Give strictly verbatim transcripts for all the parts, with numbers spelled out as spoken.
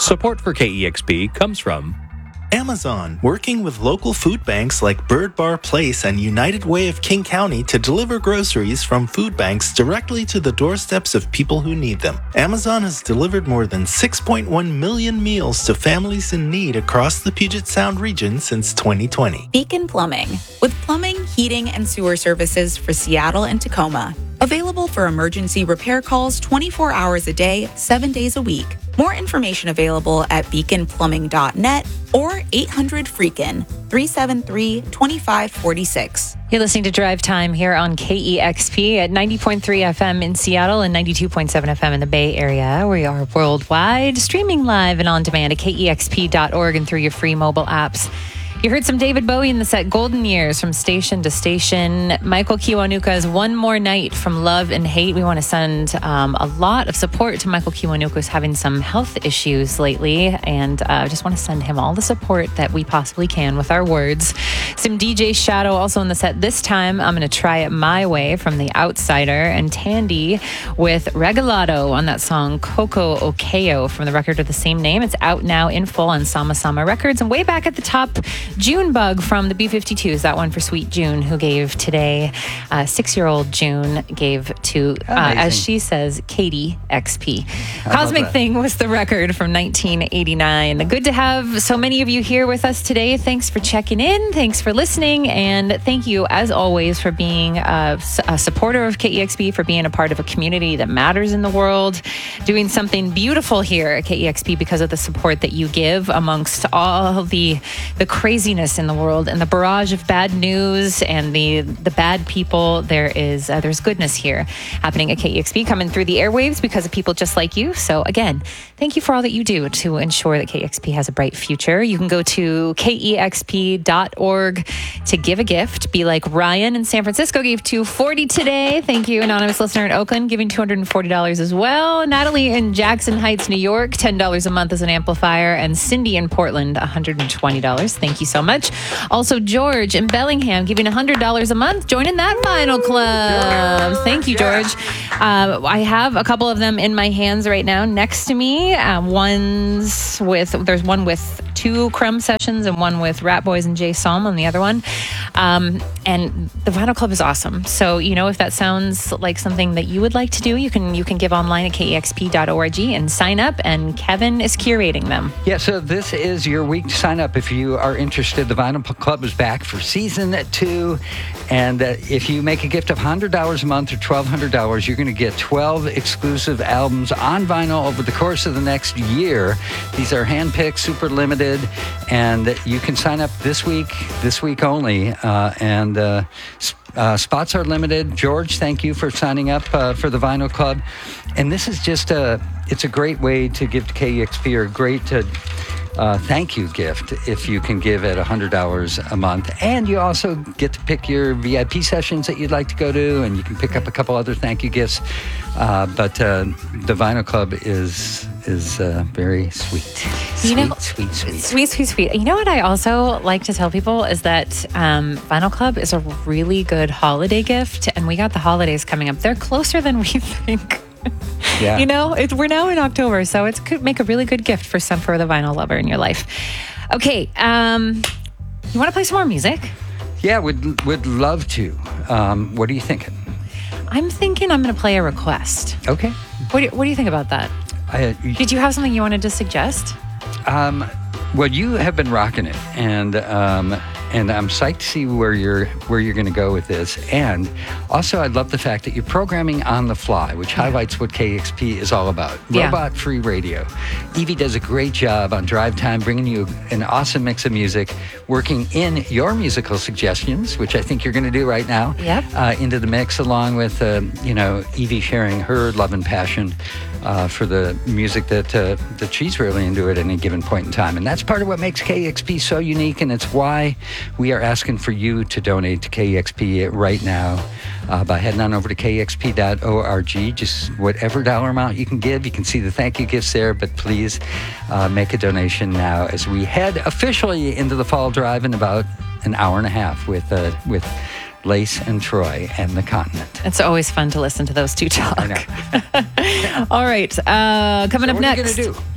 Support for K E X P comes from Amazon, working with local food banks like Bird Bar Place and United Way of King County to deliver groceries from food banks directly to the doorsteps of people who need them. Amazon has delivered more than six point one million meals to families in need across the Puget Sound region since twenty twenty. Beacon Plumbing, with plumbing, heating, and sewer services for Seattle and Tacoma. Available for emergency repair calls twenty-four hours a day, seven days a week. More information available at beacon plumbing dot net or eight hundred freakin, three seven three, two five four six. You're listening to Drive Time here on K E X P at ninety point three F M in Seattle and ninety-two point seven F M in the Bay Area. We are worldwide, streaming live and on demand at K E X P dot org and through your free mobile apps. You heard some David Bowie in the set Golden Years from Station to Station. Michael Kiwanuka's One More Night from Love and Hate. We want to send um, a lot of support to Michael Kiwanuka, who's having some health issues lately. And I uh, just want to send him all the support that we possibly can with our words. Some D J Shadow also in the set this time. I'm going to Try It My Way from The Outsider. And Tandy with Regalado on that song Coco Okeo from the record of the same name. It's out now in full on Sama Sama Records. And way back at the top, Junebug from the B fifty-twos, that one for Sweet June, who gave today, uh, six-year-old June gave to, uh, as she says, Katie X P. Cosmic Thing was the record from nineteen eighty-nine. Good to have so many of you here with us today. Thanks for checking in. Thanks for listening. And thank you, as always, for being a, a supporter of K E X P, for being a part of a community that matters in the world, doing something beautiful here at K E X P because of the support that you give amongst all the, the crazy craziness in the world and the barrage of bad news and the the bad people. There is uh, there's goodness here happening at K E X P, coming through the airwaves because of people just like you. So again, thank you for all that you do to ensure that K E X P has a bright future. You can go to K E X P dot org to give a gift. Be like Ryan in San Francisco, gave two hundred forty dollars today. Thank you. Anonymous listener in Oakland giving two hundred forty dollars as well. Natalie in Jackson Heights, New York, ten dollars a month as an amplifier. And Cindy in Portland, one hundred twenty dollars. Thank you so much. Also, George in Bellingham giving one hundred dollars a month, joining that Vinyl Club. George. Thank you, George. Yeah. Uh, I have a couple of them in my hands right now next to me. Um, one's with, there's one with two Crumb sessions and one with Rat Boys and Jay Psalm on the other one. Um, and the Vinyl Club is awesome. So, you know, if that sounds like something that you would like to do, you can you can give online at K E X P dot org and sign up, and Kevin is curating them. Yeah, so this is your week to sign up if you are interested. The Vinyl Club is back for season two, and uh, if you make a gift of one hundred dollars a month or twelve hundred dollars, you're going to get twelve exclusive albums on vinyl over the course of the next year. These are handpicked, super limited, and you can sign up this week, this week only, uh, and uh, uh, spots are limited. George, thank you for signing up uh, for the Vinyl Club, and this is just a, it's a great way to give to K E X P, or great to Uh, thank you gift if you can give at one hundred dollars a month. And you also get to pick your V I P sessions that you'd like to go to, and you can pick up a couple other thank you gifts. Uh, but uh, the Vinyl Club is is uh, very sweet. Sweet, you know, sweet, sweet. Sweet, sweet, sweet. You know what I also like to tell people is that um, Vinyl Club is a really good holiday gift, and we got the holidays coming up. They're closer than we think. Yeah. You know, it, we're now in October, so it could make a really good gift for some for the vinyl lover in your life. Okay, um, you want to play some more music? Yeah, would would love to. Um, what are you thinking? I'm thinking I'm going to play a request. Okay. What do you, what do you think about that? I, Did you have something you wanted to suggest? Um, well, you have been rocking it, and um, and I'm psyched to see where you're where you're going to go with this. And also, I love the fact that you're programming on the fly, which yeah. highlights what K E X P is all about. Yeah. Robot-free radio. Evie does a great job on Drive Time, bringing you an awesome mix of music, working in your musical suggestions, which I think you're going to do right now, yep. uh, into the mix, along with uh, you know Evie sharing her love and passion Uh, for the music that uh, that she's really into at any given point in time. And that's part of what makes K E X P so unique, and it's why we are asking for you to donate to K E X P right now uh, by heading on over to K E X P dot org. Just whatever dollar amount you can give. You can see the thank you gifts there, but please uh, make a donation now as we head officially into the fall drive in about an hour and a half with uh, with Lace and Troy and the Continent. It's always fun to listen to those two talk. I know. All right. Uh, coming so up what next. What are you going to do?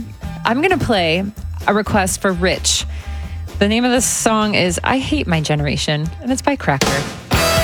I'm going to play a request for Rich. The name of this song is I Hate My Generation, and it's by Cracker.